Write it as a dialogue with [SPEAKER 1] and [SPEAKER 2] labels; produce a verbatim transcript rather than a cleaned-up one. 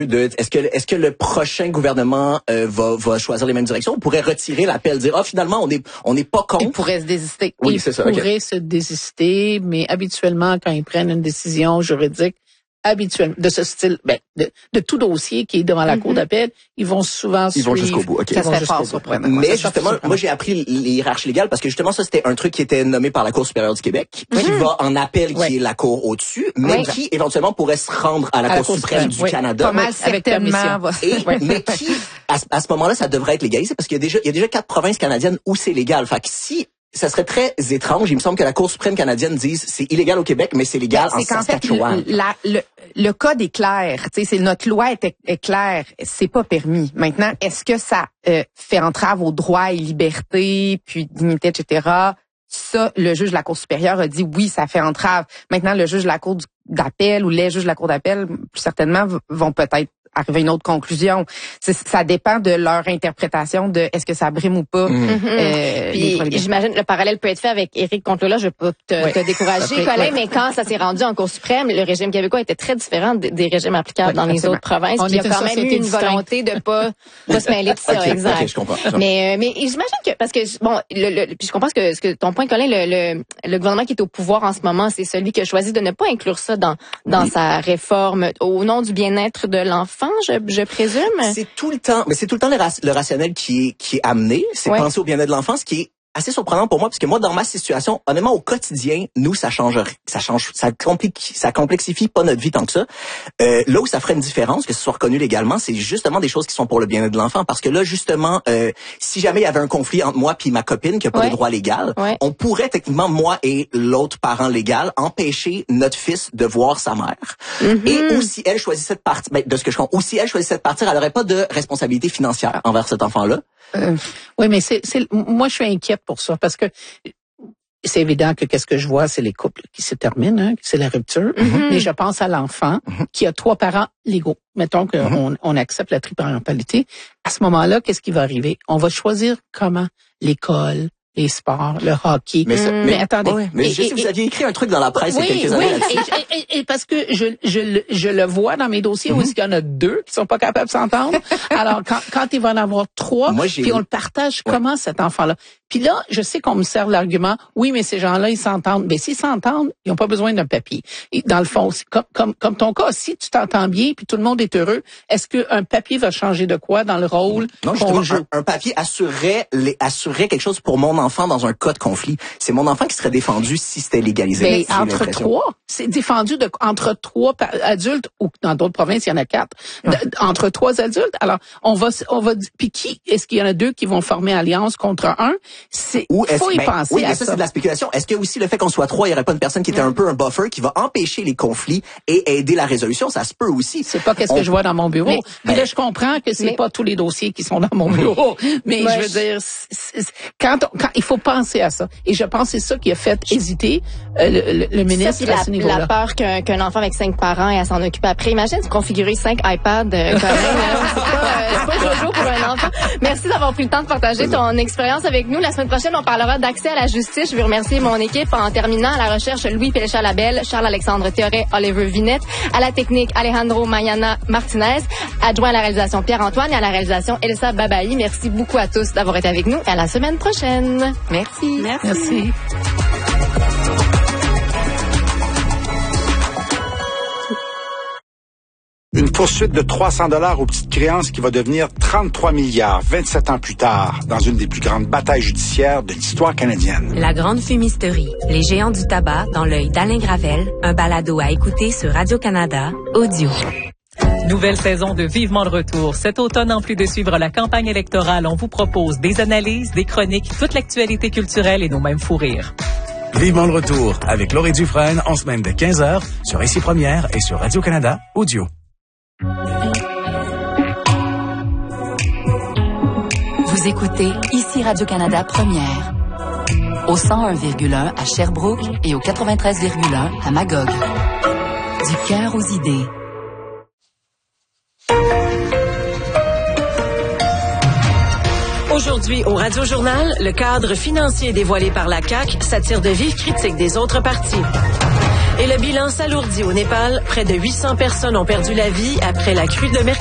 [SPEAKER 1] de est-ce que est-ce que le prochain gouvernement euh, va va choisir les mêmes directions? On pourrait retirer l'appel, dire ah finalement on est on n'est pas contre.
[SPEAKER 2] Ils pourraient se désister.
[SPEAKER 1] Oui,
[SPEAKER 2] ils
[SPEAKER 1] c'est ça.
[SPEAKER 2] pourraient
[SPEAKER 1] Okay.
[SPEAKER 2] se désister, mais habituellement quand ils prennent une décision juridique habituellement de ce style, ben de, de tout dossier qui est devant la mm-hmm. cour d'appel, ils vont souvent
[SPEAKER 1] ils
[SPEAKER 2] suivre.
[SPEAKER 1] vont jusqu'au bout. Okay.
[SPEAKER 2] Ça serait fort surprenant.
[SPEAKER 1] Mais justement, moi j'ai appris l'hiérarchie légale parce que justement ça c'était un truc qui était nommé par la Cour supérieure du Québec, mm-hmm. qui va en appel,
[SPEAKER 2] ouais.
[SPEAKER 1] qui est la cour au-dessus, mais ouais. qui éventuellement pourrait se rendre à la, à Cour, la Cour suprême du ouais. Canada.
[SPEAKER 3] Pas mal avec permission.
[SPEAKER 1] Et ouais. mais qui à, à ce moment-là ça devrait être légalisé parce qu'il y a déjà il y a déjà quatre provinces canadiennes où c'est légal. Fait que si ça serait très étrange. Il me semble que la Cour suprême canadienne dise c'est illégal au Québec, mais c'est légal
[SPEAKER 3] en
[SPEAKER 1] Saskatchewan.
[SPEAKER 3] En fait, la, le, le code est clair. Tu sais, c'est notre loi est, est claire. C'est pas permis. Maintenant, est-ce que ça euh, fait entrave aux droits et libertés, puis dignité, et cetera. Ça, le juge de la Cour supérieure a dit oui, ça fait entrave. Maintenant, le juge de la Cour d'appel ou les juges de la Cour d'appel, plus certainement, vont peut-être arriver à une autre conclusion. C'est, ça dépend de leur interprétation de est-ce que ça brime ou pas.
[SPEAKER 4] Mm-hmm.
[SPEAKER 3] Euh,
[SPEAKER 4] Puis, j'imagine le parallèle peut être fait avec Éric Contola. Je peux te, oui. te décourager, peut, Colin, oui. mais quand ça s'est rendu en Cour suprême, le régime québécois était très différent des, des régimes applicables oui, dans les autres provinces. Puis il y a quand même eu une distinct. volonté de pas, pas se mêler de ça.
[SPEAKER 1] Okay,
[SPEAKER 4] exact.
[SPEAKER 1] Okay, je comprends.
[SPEAKER 4] Mais, mais j'imagine que parce que bon, le, le, puis je comprends ce que, ce que ton point, Colin, le, le, le gouvernement qui est au pouvoir en ce moment, c'est celui qui a choisi de ne pas inclure ça dans dans oui. sa réforme au nom du bien-être de l'enfant. Je, je présume.
[SPEAKER 1] C'est tout le temps, mais c'est tout le temps le, ra- le rationnel qui est qui est amené. C'est ouais. penser au bien-être de l'enfant, ce qui est assez surprenant pour moi, parce que moi, dans ma situation, honnêtement, au quotidien, nous, ça change, ça change, ça complique, ça complexifie pas notre vie tant que ça. Euh, là où ça ferait une différence, que ce soit reconnu légalement, c'est justement des choses qui sont pour le bien-être de l'enfant, parce que là, justement, euh, si jamais il y avait un conflit entre moi puis ma copine qui a pas ouais. de droit légal, ouais. on pourrait techniquement, moi et l'autre parent légal, empêcher notre fils de voir sa mère. Mm-hmm. Et ou si elle choisissait de partir, ben, de ce que je comprends, ou si elle choisissait de partir, elle n'aurait pas de responsabilité financière envers cet enfant-là.
[SPEAKER 2] Euh, oui, mais c'est, c'est, moi, je suis inquiète pour ça parce que c'est évident que qu'est-ce que je vois, c'est les couples qui se terminent, hein, c'est la rupture. Mm-hmm. Mais je pense à l'enfant mm-hmm. qui a trois parents légaux. Mettons qu'on mm-hmm. on accepte la triparentalité. À ce moment-là, qu'est-ce qui va arriver? On va choisir comment? L'école, les sports, le hockey.
[SPEAKER 1] Mais, ça,
[SPEAKER 2] mais,
[SPEAKER 1] mais
[SPEAKER 2] attendez.
[SPEAKER 1] Ouais, mais et, je sais que vous aviez écrit un truc dans la presse
[SPEAKER 2] oui,
[SPEAKER 1] il y a quelques
[SPEAKER 2] oui,
[SPEAKER 1] années là-dessus.
[SPEAKER 2] Et, et, et parce que je, je, je le vois dans mes dossiers mm-hmm. où il y en a deux qui sont pas capables de s'entendre. Alors, quand, quand il va en avoir trois, Moi, puis on le partage, ouais. comment cet enfant-là? Puis là, je sais qu'on me sert l'argument, oui, mais ces gens-là, ils s'entendent. Mais s'ils s'entendent, ils n'ont pas besoin d'un papier. Et dans le fond, comme, comme, comme ton cas, si tu t'entends bien puis tout le monde est heureux, est-ce qu'un papier va changer de quoi dans le rôle
[SPEAKER 1] non,
[SPEAKER 2] qu'on joue?
[SPEAKER 1] Un, un papier assurerait, les, assurerait quelque chose pour mon enfant dans un cas de conflit. C'est mon enfant qui serait défendu si c'était légalisé.
[SPEAKER 2] Mais entre trois, c'est défendu de, entre trois adultes, ou dans d'autres provinces, il y en a quatre, de, entre trois adultes. Alors, on va, on va, puis qui, est-ce qu'il y en a deux qui vont former alliance contre un? C'est,
[SPEAKER 1] Ou
[SPEAKER 2] faut y
[SPEAKER 1] ben,
[SPEAKER 2] penser
[SPEAKER 1] oui,
[SPEAKER 2] à
[SPEAKER 1] mais ça,
[SPEAKER 2] ça.
[SPEAKER 1] c'est de la spéculation. Est-ce que aussi le fait qu'on soit trois, il y aurait pas une personne qui était un peu un buffer qui va empêcher les conflits et aider la résolution? Ça se peut aussi.
[SPEAKER 2] C'est pas qu'est-ce
[SPEAKER 1] on...
[SPEAKER 2] que je vois dans mon bureau. Mais,
[SPEAKER 1] mais
[SPEAKER 2] là, je comprends que c'est
[SPEAKER 4] mais...
[SPEAKER 2] pas tous les dossiers qui sont dans mon bureau. Mais ouais, je veux je... dire, c'est, c'est, quand, on, quand il faut penser à ça. Et je pense que c'est ça qui a fait hésiter euh, le, le, le ministre
[SPEAKER 4] ça,
[SPEAKER 2] à ce
[SPEAKER 4] la,
[SPEAKER 2] niveau-là.
[SPEAKER 4] La peur qu'un, qu'un enfant avec cinq parents et à s'en occuper après. Imagine se configurer cinq iPads euh, quand même. c'est pas, euh, c'est pas jojo pour un enfant. Merci d'avoir pris le temps de partager ton expérience avec nous. La semaine prochaine, on parlera d'accès à la justice. Je veux remercier mon équipe en terminant à la recherche Louis Pélécha-Labelle, Charles-Alexandre Théoret, Oliver Vinette, à la technique Alejandro Mayana Martinez, adjoint à la réalisation Pierre-Antoine et à la réalisation Elsa Babaï. Merci beaucoup à tous d'avoir été avec nous et à la semaine prochaine. Merci.
[SPEAKER 2] Merci. Merci.
[SPEAKER 5] Une poursuite de trois cents dollars aux petites créances qui va devenir trente-trois milliards vingt-sept ans plus tard dans une des plus grandes batailles judiciaires de l'histoire canadienne.
[SPEAKER 6] La grande fumisterie, les géants du tabac dans l'œil d'Alain Gravel, un balado à écouter sur Radio-Canada, audio.
[SPEAKER 7] Nouvelle saison de Vivement le retour. Cet automne, en plus de suivre la campagne électorale, on vous propose des analyses, des chroniques, toute l'actualité culturelle et nos mêmes fous rires.
[SPEAKER 8] Vivement le retour avec Laurie Dufresne en semaine de quinze heures sur Ici Première et sur Radio-Canada audio.
[SPEAKER 9] Vous écoutez Ici Radio-Canada Première au cent un virgule un à Sherbrooke et au quatre-vingt-treize virgule un à Magog. Du cœur aux idées.
[SPEAKER 10] Aujourd'hui, au Radio-Journal, le cadre financier dévoilé par la C A Q s'attire de vives critiques des autres partis. Et le bilan s'alourdit au Népal. Près de huit cents personnes ont perdu la vie après la crue de mercure.